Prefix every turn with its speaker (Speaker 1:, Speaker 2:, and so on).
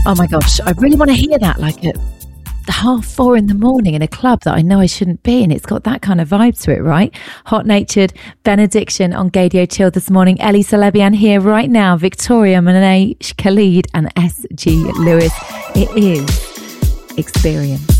Speaker 1: Oh my gosh, I really want to hear that like at 4:30 in the morning in a club that I know I shouldn't be in. It's got that kind of vibe to it, right? Hot Natured, Benediction on Gaydio Chill this morning. Ellie Celebian here right now. Victoria Monet, Khalid and SG Lewis. It is Experience.